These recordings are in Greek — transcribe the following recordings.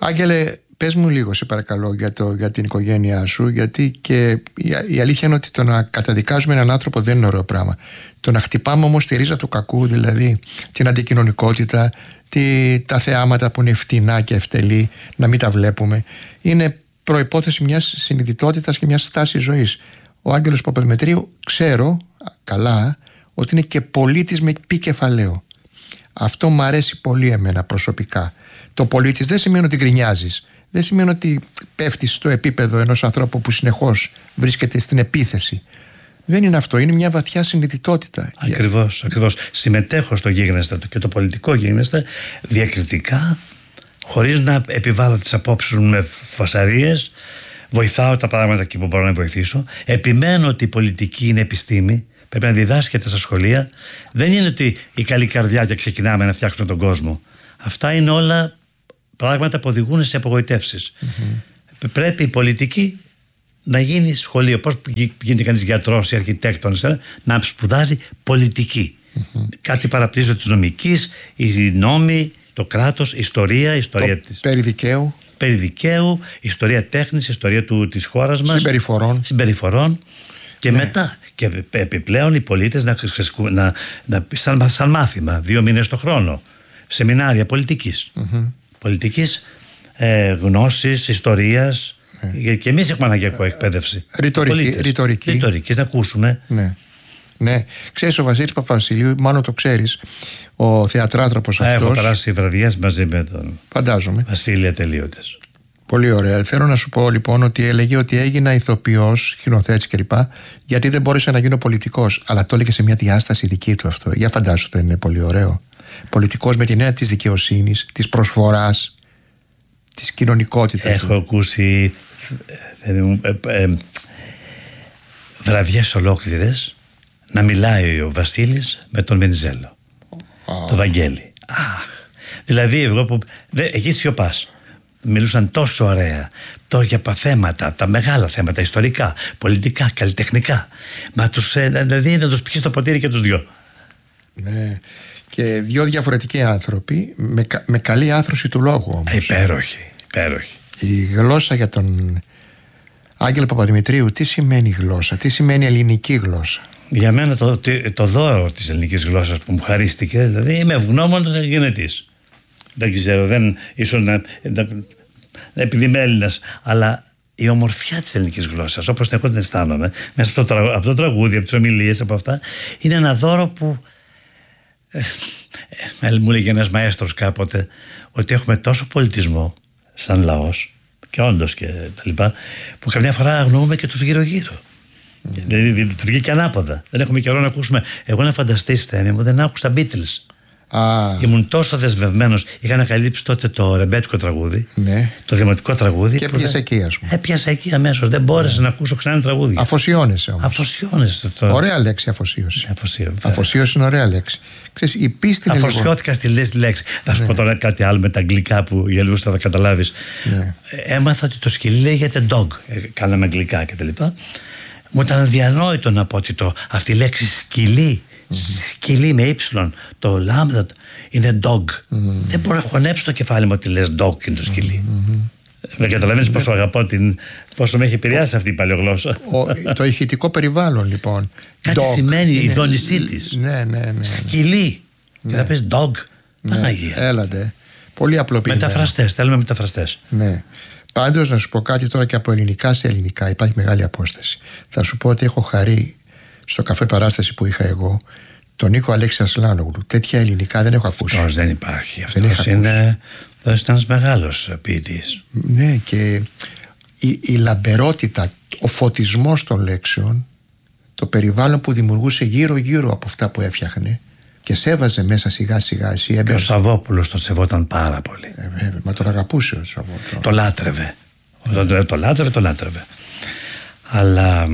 Άγγελε, πες μου λίγο σε παρακαλώ για την οικογένειά σου, γιατί και η αλήθεια είναι ότι το να καταδικάζουμε έναν άνθρωπο δεν είναι ωραίο πράγμα. Το να χτυπάμε όμως τη ρίζα του κακού, δηλαδή την αντικοινωνικότητα, τα θεάματα που είναι φτηνά και ευτελή, να μην τα βλέπουμε, είναι προϋπόθεση μιας συνειδητότητας και μιας στάσης ζωής. Ο Άγγελος Παπαδημητρίου ξέρω καλά ότι είναι και πολίτης με πι κεφαλαίο. Αυτό μου αρέσει πολύ εμένα προσωπικά. Το πολίτης δεν σημαίνει ότι γκρινιάζεις, δεν σημαίνει ότι πέφτεις στο επίπεδο ενός ανθρώπου που συνεχώς βρίσκεται στην επίθεση. Δεν είναι αυτό, είναι μια βαθιά συνειδητότητα. Ακριβώς. Συμμετέχω στο γίγνεσθε και το πολιτικό γίγνεσθε διακριτικά, χωρίς να επιβάλλω τις απόψεις μου με φασαρίες. Βοηθάω τα πράγματα εκεί που μπορώ να βοηθήσω. Επιμένω ότι η πολιτική είναι επιστήμη. Πρέπει να διδάσκεται στα σχολεία. Δεν είναι ότι η καλή καρδιά και ξεκινάμε να φτιάξουμε τον κόσμο. Αυτά είναι όλα πράγματα που οδηγούν σε απογοητεύσεις. Πρέπει η πολιτική να γίνει σχολείο. Πώς γίνεται κανείς γιατρός ή αρχιτέκτονας, να σπουδάζει πολιτική. Κάτι παραπλήσιο της νομικής, οι νόμοι, το κράτος, ιστορία της. Περί δικαίου, ιστορία τέχνης, ιστορία της χώρας μας. Συμπεριφορών. Και μετά. Και επιπλέον οι πολίτες σαν μάθημα 2 μήνες το χρόνο. Σεμινάρια πολιτικής. Πολιτικής, γνώσης, ιστορίας. Και εμείς έχουμε αναγκαία εκπαίδευση. Ρητορική, να ακούσουμε. Ναι. Ξέρεις, ο Βασίλης Παπαβασιλείου, μάλλον το ξέρεις, ο θεατράτροπος αυτός. Έχω περάσει βραδιές μαζί με τον φαντάζομαι. Βασίλη ατελείωτες. Πολύ ωραία. Θέλω να σου πω λοιπόν ότι έλεγε ότι έγινα ηθοποιός, σκηνοθέτης κλπ. Γιατί δεν μπόρεσα να γίνω πολιτικός. Αλλά το έλεγε σε μια διάσταση δική του αυτό. Για φαντάσου, δεν είναι πολύ ωραίο. Πολιτικός με την έννοια της δικαιοσύνης, της προσφοράς, της κοινωνικότητας. Έχω ακούσει βραδιές ολόκληρες να μιλάει ο Βασίλης με τον Βενιζέλο, το Βαγγέλη. Δηλαδή εγώ που εκεί σιωπάς. Μιλούσαν τόσο ωραία για θέματα, τα μεγάλα θέματα, ιστορικά, πολιτικά, καλλιτεχνικά. Μα δηλαδή να τους πιει στο ποτήρι και τους δυο. Ναι. Και 2 διαφορετικοί άνθρωποι με καλή άθρωση του λόγου όμως. Υπέροχη. Η γλώσσα για τον Άγγελο Παπαδημητρίου, τι σημαίνει γλώσσα, τι σημαίνει ελληνική γλώσσα? Για μένα το δώρο της ελληνικής γλώσσας που μου χαρίστηκε, δηλαδή είμαι ευγνώμων γενετής. Δεν ξέρω, ίσως επειδή είμαι Έλληνας, αλλά η ομορφιά της ελληνικής γλώσσας, όπως εγώ την αισθάνομαι, μέσα από το τραγούδι, από τις ομιλίες, από αυτά, είναι ένα δώρο που μου έλεγε ένας μαέστρος κάποτε, ότι έχουμε τόσο πολιτισμό σαν λαός, και όντως και τα λοιπά, που καμιά φορά αγνοούμε και τους γύρω-γύρω. Δηλαδή λειτουργεί και ανάποδα. Δεν έχουμε καιρό να ακούσουμε. Εγώ να φανταστείς, Στένη μου, δεν άκουσα Beatles. Ήμουν τόσο δεσμευμένος. Είχα ανακαλύψει τότε το ρεμπέτικο τραγούδι, το δημοτικό τραγούδι. Και έπιασε εκεί, ας πούμε. Έπιασε εκεί αμέσως. Δεν μπόρεσα να ακούσω ξανά τραγούδι. Αφοσιώνεσαι όμως. Αφοσιώνεσαι. Ωραία λέξη, αφοσίωση. Αφοσίωση είναι ωραία λέξη. Ξέρεις, η πίστη είναι. Αφοσιώθηκα στη λέξη. Θα σου πω τώρα κάτι άλλο με τα αγγλικά που για λίγους θα καταλάβεις. Έμαθα ότι το σκυλί λέγεται dog. Κάναμε αγγλικά κτλ. Μου ήταν αδιανόητο να πω ότι αυτή η λέξη σκυλί. Σκυλί με ύψιλον, το λάμδα είναι dog. Δεν μπορώ να χωνέψω το κεφάλι μου ότι λες dog είναι το σκυλί. Δεν καταλαβαίνεις πόσο αγαπώ πόσο με έχει επηρεάσει αυτή η παλαιογλώσσα. Το ηχητικό περιβάλλον λοιπόν. Κάτι σημαίνει η δόνησή της. Σκυλί. Και θα πεις dog. Παναγία. Έλατε. Πολύ απλοποιημένο. Μεταφραστές, θέλουμε μεταφραστές. Ναι. Πάντως να σου πω κάτι τώρα, και από ελληνικά σε ελληνικά υπάρχει μεγάλη απόσταση. Θα σου πω ότι έχω χαρεί στο καφέ παράσταση που είχα εγώ τον Νίκο Αλέξη Ασλάνογλου. Τέτοια ελληνικά δεν έχω ακούσει. Αυτός δεν υπάρχει. Αυτός είναι ένας μεγάλος ποιητής. Ναι, και η λαμπερότητα, ο φωτισμός των λέξεων, το περιβάλλον που δημιουργούσε γύρω-γύρω από αυτά που έφτιαχνε και σέβαζε μέσα σιγά-σιγά. Και ο Σαββόπουλος τον σεβόταν πάρα πολύ. Μα τον αγαπούσε ο Σαββόπουλος. Το λάτρευε. Το λάτρευε. Αλλά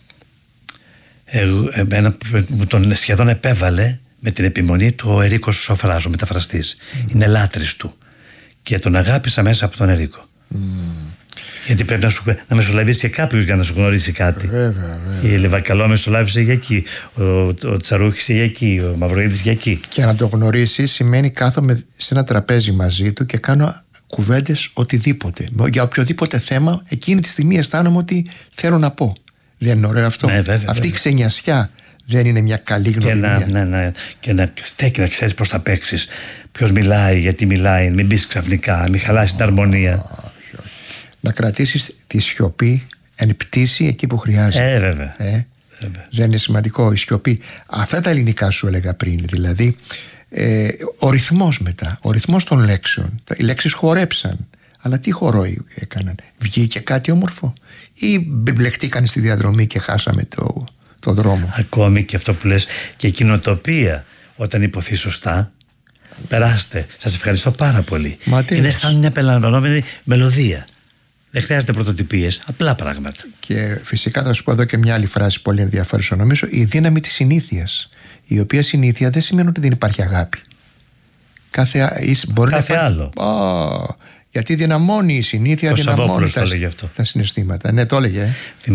μου τον σχεδόν επέβαλε με την επιμονή του ο Ερίκος Σοφράς, ο μεταφραστής. Είναι λάτρης του. Και τον αγάπησα μέσα από τον Ερίκο. Γιατί πρέπει να μεσολαβήσει και κάποιος για να σου γνωρίσει κάτι. Βέβαια. Η Λεβακαλό μεσολάβησε για εκεί. Ο Τσαρούχης για εκεί. Ο Μαυροίδης για εκεί. Και να το γνωρίσει σημαίνει κάθομαι σε ένα τραπέζι μαζί του και κάνω κουβέντες, οτιδήποτε. Για οποιοδήποτε θέμα, εκείνη τη στιγμή αισθάνομαι ότι θέλω να πω. Δεν είναι ωραίο αυτό? Ναι, βέβαια, αυτή η ξενιασιά δεν είναι μια καλή γνωριμία? Και να στέκει, να ξέρεις πώς θα παίξεις, ποιος μιλάει, γιατί μιλάει, μην πεις ξαφνικά, μην χαλάσει την αρμονία. Να κρατήσεις τη σιωπή εν πτήση εκεί που χρειάζεται. Βέβαια. Δεν είναι σημαντικό η σιωπή? Αυτά τα ελληνικά σου έλεγα πριν, δηλαδή ο ρυθμός μετά, ο ρυθμός των λέξεων. Οι λέξεις χορέψαν, αλλά τι χορό έκαναν? Βγήκε κάτι όμορφο ή μπλεχτήκαν στη διαδρομή και χάσαμε το δρόμο? Ακόμη και αυτό που λες, και η κοινοτοπία όταν υποθεί σωστά, περάστε, σας ευχαριστώ πάρα πολύ. Είναι σαν μια επαναλαμβανόμενη μελωδία. Δεν χρειάζεται πρωτοτυπίες, απλά πράγματα. Και φυσικά θα σου πω εδώ και μια άλλη φράση πολύ ενδιαφέρουσα, νομίζω, η δύναμη της συνήθειας. Η οποία συνήθεια δεν σημαίνει ότι δεν υπάρχει αγάπη. Κάθε άλλο. Γιατί δυναμώνει η συνήθεια, δυναμώνει τα συναισθήματα. Ναι, το έλεγε.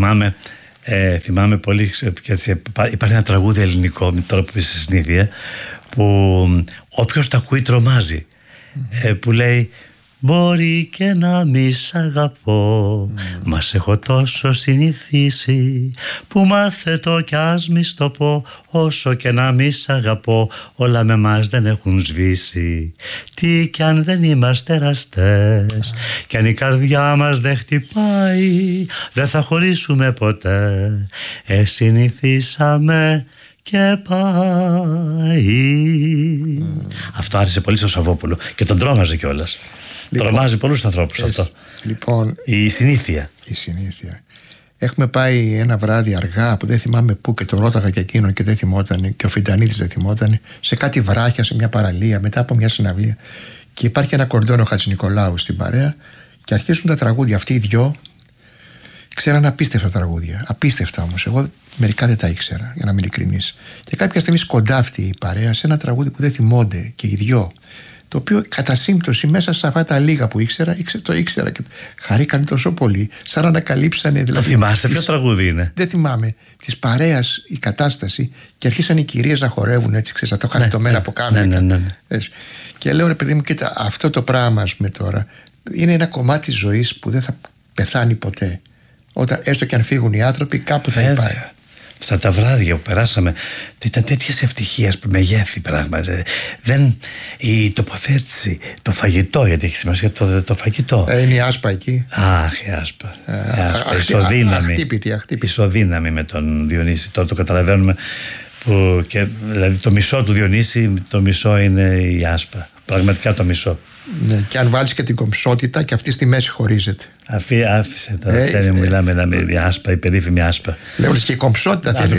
Θυμάμαι πολύ. Υπάρχει ένα τραγούδι ελληνικό, τώρα που είσαι συνήθεια, που όποιος τα ακούει τρομάζει. Που λέει: μπορεί και να μη σ' αγαπώ, μα σ' έχω τόσο συνηθίσει, που μάθε το κι ας μη σ' το πω, όσο και να μη σ' αγαπώ, όλα με μας δεν έχουν σβήσει. Τι κι αν δεν είμαστε εραστές, κι αν η καρδιά μας δεν χτυπάει, δεν θα χωρίσουμε ποτέ, συνηθίσαμε και πάει. Αυτό άρεσε πολύ στο Σαββόπουλο και τον τρόμαζε κιόλας. Τρομάζει πολλούς ανθρώπους αυτό. Λοιπόν, η συνήθεια. Έχουμε πάει ένα βράδυ αργά, που δεν θυμάμαι πού, και το ρώταγα και εκείνον και δεν θυμότανε, και ο Φιντανίτης δεν θυμότανε, σε κάτι βράχια, σε μια παραλία, μετά από μια συναυλία. Και υπάρχει ένα κορντόνο Χατζηνικολάου στην παρέα και αρχίζουν τα τραγούδια. Αυτοί οι δυο ξέραν απίστευτα τραγούδια. Απίστευτα όμως. Εγώ μερικά δεν τα ήξερα, για να είμαι ειλικρινής. Και κάποια στιγμή σκοντάφτει η παρέα σε ένα τραγούδι που δεν θυμώνται και οι δυο. Το οποίο κατά σύμπτωση μέσα σε αυτά τα λίγα που το ήξερα και χαρήκανε τόσο πολύ, σαν να ανακαλύψανε. Δηλαδή, το θυμάσαι ποιο τραγούδι είναι? Δεν θυμάμαι. Της παρέας η κατάσταση, και αρχίσαν οι κυρίες να χορεύουν έτσι, ξέρεις, το χαριτωμένα από κάμερα. Ναι. Και λέω, ρε παιδί μου, κοίτα, αυτό το πράγμα, ας πούμε, τώρα είναι ένα κομμάτι της ζωής που δεν θα πεθάνει ποτέ. Όταν, έστω και αν φύγουν οι άνθρωποι, κάπου θα υπάρχει. Αυτά τα βράδια που περάσαμε ήταν τέτοιες ευτυχίες, μεγέθη πράγματα. Η τοποθέτηση, το φαγητό, γιατί έχει σημασία το φαγητό. Είναι η Άσπα εκεί. Αχ, η Άσπα. Ισοδύναμη. Ισοδύναμη με τον Διονύση. Τώρα το καταλαβαίνουμε. Δηλαδή το μισό του Διονύση, το μισό είναι η Άσπα. Πραγματικά το μισό. Ναι, και αν βάλεις και την κομψότητα, και αυτή στη μέση χωρίζεται. Άφησε τα θέλει, μιλάμε με η Άσπα, η περίφημη Άσπα. Λέω και η κομψότητα θέλει.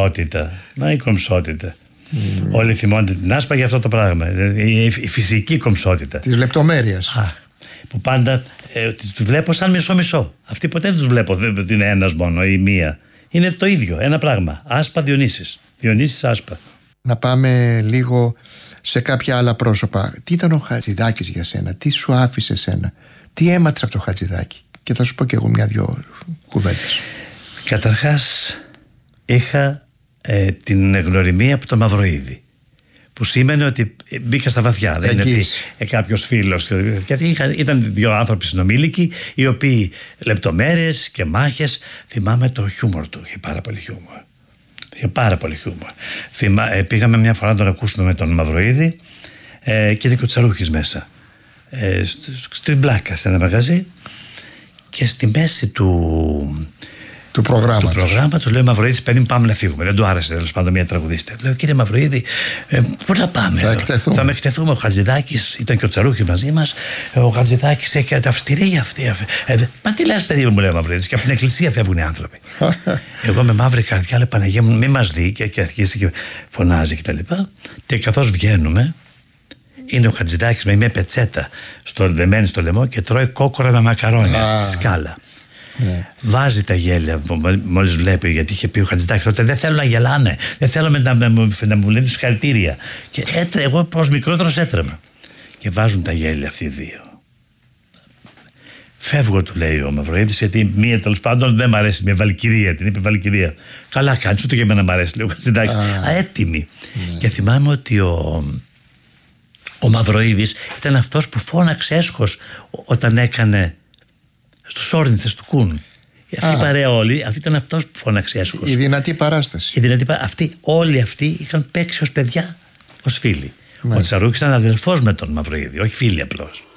Η κομψότητα. Όλοι θυμώνται την Άσπα για αυτό το πράγμα. Η φυσική κομψότητα. Της λεπτομέρειας. Που πάντα τους βλέπω σαν μισό-μισό. Αυτοί ποτέ δεν τους βλέπω ότι είναι ένας μόνο ή μία. Είναι το ίδιο, ένα πράγμα. Άσπα Διονύσης. Διονύσης Άσπα. Να πάμε λίγο σε κάποια άλλα πρόσωπα. Τι ήταν ο Χατζηδάκης για σένα? Τι σου άφησε σένα? Τι έμαθες από το Χατζηδάκη? Και θα σου πω και εγώ μια-δυο κουβέντες. Καταρχάς είχα την γνωριμία από τον Μαυροίδη, που σήμαινε ότι μπήκα στα βαθιά. Δεν είναι ότι κάποιος φίλος. Γιατί ήταν δύο άνθρωποι συνομήλικοι, οι οποίοι λεπτομέρειες και μάχες. Θυμάμαι το χιούμορ του. Είχε πάρα πολύ χιούμορ. Πήγαμε μια φορά να τον ακούσουμε με τον Μαυροίδη και είναι και ο Τσαρούχης μέσα. Στην Πλάκα, σε ένα μαγαζί, και στη μέση του προγράμματος λέει ο Μαυροίδης: Περίμενε, πάμε να φύγουμε. Δεν του άρεσε τέλος πάντων μια τραγουδίστρια. Λέω: κύριε Μαυροίδη, πού να πάμε? Θα με εκτεθούμε. Ο Χατζηδάκης, ήταν και ο Τσαρούχης μαζί μας. Ο Χατζηδάκης έχει αυστηρή για αυτή. Μα τι λες, παιδί μου, λέει ο Μαυροίδης, και από την εκκλησία φεύγουν οι άνθρωποι. Εγώ με μαύρη καρδιά λέω: Παναγία μου, μη μας δει, και αρχίσει και φωνάζει κτλ. Και καθώς βγαίνουμε, είναι ο Χατζηδάκης με μια πετσέτα δεμένη στο λαιμό και τρώει κόκορα με μακαρόνια στη σκάλα. Βάζει τα γέλια μόλις βλέπει, γιατί είχε πει ο Χατζηδάκης ότι δεν θέλω να γελάνε, δεν θέλω να μου λένε συγχαρητήρια. Και εγώ ως μικρότερος έτρεμα. Και βάζουν τα γέλια αυτοί οι δύο. Φεύγω, του λέει ο Μαυροίδης, γιατί μία τέλος πάντων δεν μ' αρέσει, μια Βαλκυρία, την είπε Βαλκυρία. Καλά κάνεις, ούτε και εμένα μ' αρέσει, λέει ο Χατζηδάκης. Έτοιμη. Και θυμάμαι ότι Ο Μαυροίδης ήταν αυτός που φώναξε έσχος όταν έκανε στους όρνηθες του Κουν. Αυτή η παρέα όλοι, αυτή ήταν αυτός που φώναξε έσχος. Η δυνατή παράσταση. Όλοι αυτοί είχαν παίξει ως παιδιά, ως φίλοι. Ο Τσαρούκης ήταν αδελφός με τον Μαυροίδη, όχι φίλοι απλώς.